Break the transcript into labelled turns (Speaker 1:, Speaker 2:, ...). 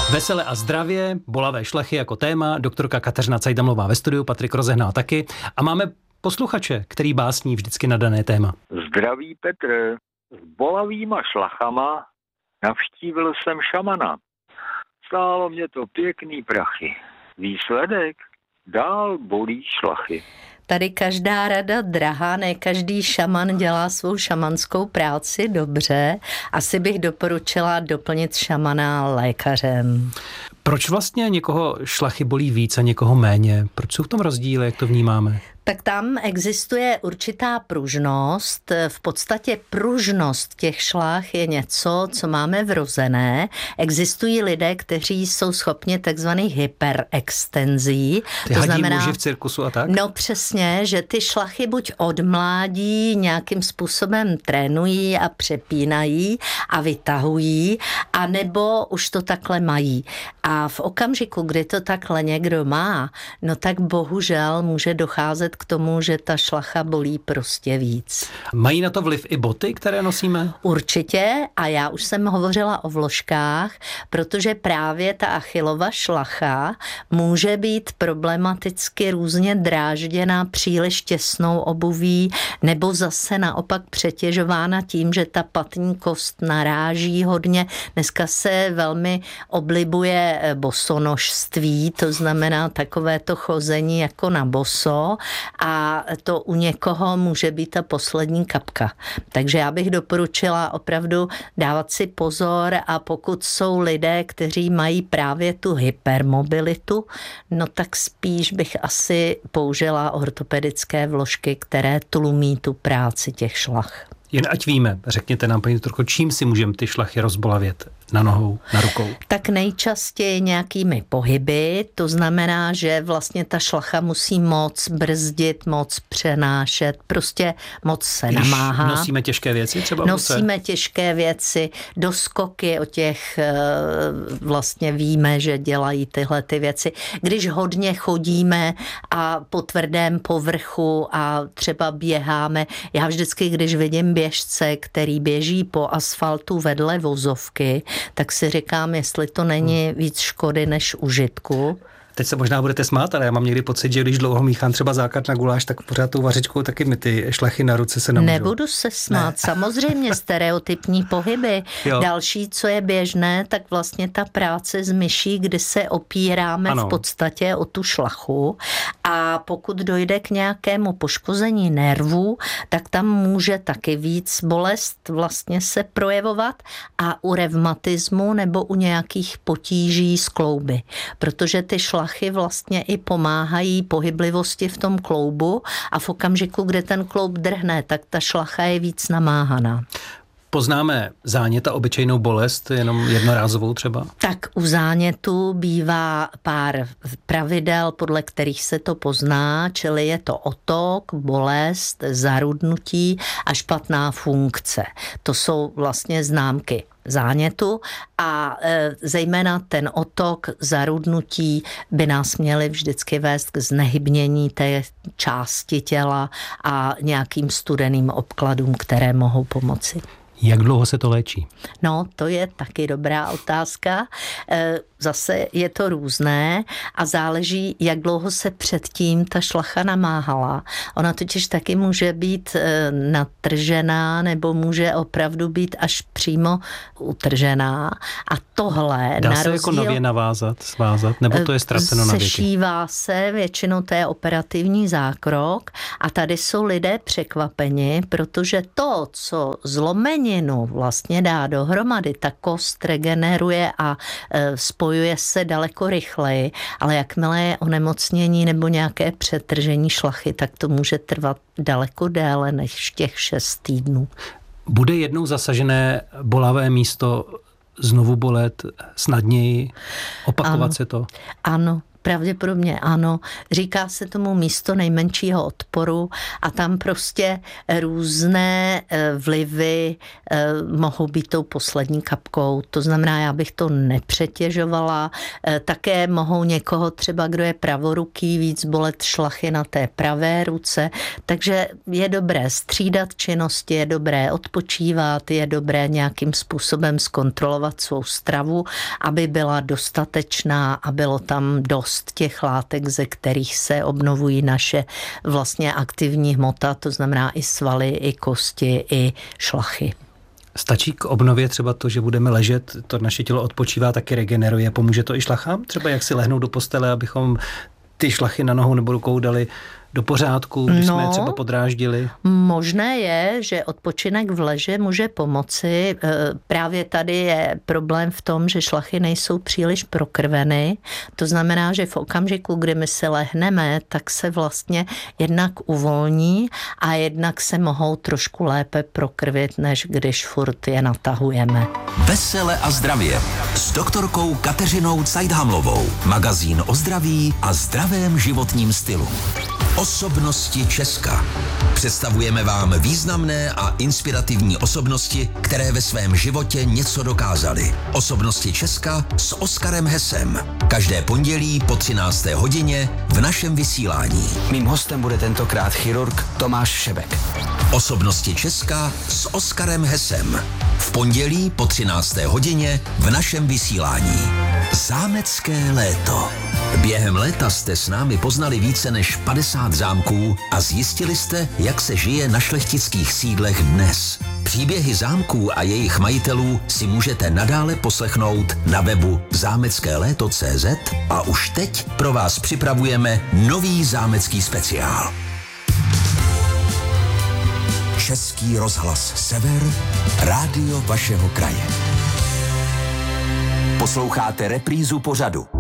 Speaker 1: Vesele a zdravě, bolavé šlachy jako téma, doktorka Kateřina Cajdamlová ve studiu, Patrik Rozehnal taky a máme posluchače, který básní vždycky na dané téma.
Speaker 2: Zdraví Petr, s bolavýma šlachama navštívil jsem šamana. Stálo mě to pěkný prachy. Výsledek? Dál bolí šlachy.
Speaker 3: Tady každá rada drahá, ne každý šaman dělá svou šamanskou práci dobře. Asi bych doporučila doplnit šamana lékařem.
Speaker 1: Proč vlastně někoho šlachy bolí víc a někoho méně? Proč jsou v tom rozdíly, jak to vnímáme?
Speaker 3: Tak tam existuje určitá pružnost. V podstatě pružnost těch šlach je něco, co máme vrozené. Existují lidé, kteří jsou schopni takzvaných hyperextenzí.
Speaker 1: Ty to znamená muži v cirkusu a tak?
Speaker 3: No přesně, že ty šlachy buď od mládí nějakým způsobem trénují a přepínají a vytahují, anebo už to takhle mají. A v okamžiku, kdy to takhle někdo má, no tak bohužel může docházet k tomu, že ta šlacha bolí prostě víc.
Speaker 1: Mají na to vliv i boty, které nosíme?
Speaker 3: Určitě a já už jsem hovořila o vložkách, protože právě ta Achillova šlacha může být problematicky různě drážděna příliš těsnou obuví nebo zase naopak přetěžována tím, že ta patní kost naráží hodně. Dneska se velmi oblibuje bosonožství, to znamená takové to chození jako na boso a to u někoho může být ta poslední kapka. Takže já bych doporučila opravdu dávat si pozor a pokud jsou lidé, kteří mají právě tu hypermobilitu, no tak spíš bych asi použila ortopedické vložky, které tlumí tu práci těch šlach.
Speaker 1: Jen ať víme, řekněte nám, paní doktorko, čím si můžeme ty šlachy rozbolavět? Na nohou, na rukou? Tak
Speaker 3: nejčastěji nějakými pohyby, to znamená, že vlastně ta šlacha musí moc brzdit, moc přenášet, prostě moc se namáhá.
Speaker 1: Nosíme těžké věci třeba?
Speaker 3: Nosíme těžké věci, doskoky o těch vlastně víme, že dělají tyhle ty věci. Když hodně chodíme a po tvrdém povrchu a třeba běháme, já vždycky, když vidím běžce, který běží po asfaltu vedle vozovky, tak si říkám, jestli to není víc škody než užitku.
Speaker 1: Teď se možná budete smát, ale já mám někdy pocit, že když dlouho míchám třeba základ na guláš, tak pořád tou vařičkou taky mi ty šlachy na ruce se namůžou.
Speaker 3: Nebudu se smát, ne. Samozřejmě stereotypní pohyby. Jo. Další, co je běžné, tak vlastně ta práce s myší, kdy se opíráme v podstatě o tu šlachu a pokud dojde k nějakému poškození nervů, tak tam může taky víc bolest vlastně se projevovat a u revmatismu nebo u nějakých potíží z klouby, protože ty šlachy vlastně i pomáhají pohyblivosti v tom kloubu a v okamžiku, kde ten kloub drhne, tak ta šlacha je víc namáhaná.
Speaker 1: Poznáme zánět a obyčejnou bolest, jenom jednorázovou třeba?
Speaker 3: Tak u zánětu bývá pár pravidel, podle kterých se to pozná, čili je to otok, bolest, zarudnutí a špatná funkce. To jsou vlastně známky zánětu a zejména ten otok, zarudnutí by nás měly vždycky vést k znehybnění té části těla a nějakým studeným obkladům, které mohou pomoci.
Speaker 1: Jak dlouho se to léčí?
Speaker 3: No, to je taky dobrá otázka. Zase je to různé a záleží, jak dlouho se předtím ta šlacha namáhala. Ona totiž taky může být natržená nebo může opravdu být až přímo utržená. A tohle
Speaker 1: dá se jako nově navázat, svázat, nebo to je ztraceno na věky?
Speaker 3: Sešívá se, většinou to je operativní zákrok a tady jsou lidé překvapeni, protože to, co zlomeninu vlastně dá dohromady, ta kost regeneruje a spojuje se daleko rychleji, ale jakmile je onemocnění nebo nějaké přetržení šlachy, tak to může trvat daleko déle než těch 6 týdnů.
Speaker 1: Bude jednou zasažené bolavé místo znovu bolet snadněji? Opakovat se to?
Speaker 3: Ano. Pravděpodobně ano. Říká se tomu místo nejmenšího odporu a tam prostě různé vlivy mohou být tou poslední kapkou. To znamená, já bych to nepřetěžovala. Také mohou někoho třeba, kdo je pravoruký, víc bolet šlachy na té pravé ruce. Takže je dobré střídat činnosti, je dobré odpočívat, je dobré nějakým způsobem zkontrolovat svou stravu, aby byla dostatečná a bylo tam dost těch látek, ze kterých se obnovují naše vlastně aktivní hmota, to znamená i svaly, i kosti, i šlachy.
Speaker 1: Stačí k obnově třeba to, že budeme ležet, to naše tělo odpočívá, taky regeneruje. Pomůže to i šlachám? Třeba jak si lehnout do postele, abychom ty šlachy na nohou nebo rukou dali do pořádku, když jsme je třeba podráždili?
Speaker 3: Možné je, že odpočinek v leže může pomoci. Právě tady je problém v tom, že šlachy nejsou příliš prokrveny. To znamená, že v okamžiku, kdy my se lehneme, tak se vlastně jednak uvolní a jednak se mohou trošku lépe prokrvit, než když furt je natahujeme.
Speaker 4: Vesele a zdravě s doktorkou Kateřinou Cajdhamlovou. Magazín o zdraví a zdravém životním stylu. Osobnosti Česka. Představujeme vám významné a inspirativní osobnosti, které ve svém životě něco dokázaly. Osobnosti Česka s Oskarem Hesem. Každé pondělí po 13. hodině v našem vysílání.
Speaker 5: Mým hostem bude tentokrát chirurg Tomáš Šebek.
Speaker 4: Osobnosti Česka s Oskarem Hesem. V pondělí po 13. hodině v našem vysílání. Zámecké léto. Během léta jste s námi poznali více než 50 zámků a zjistili jste, jak se žije na šlechtických sídlech dnes. Příběhy zámků a jejich majitelů si můžete nadále poslechnout na webu zámeckéléto.cz a už teď pro vás připravujeme nový zámecký speciál. Český rozhlas Sever, rádio vašeho kraje.
Speaker 5: Posloucháte reprízu pořadu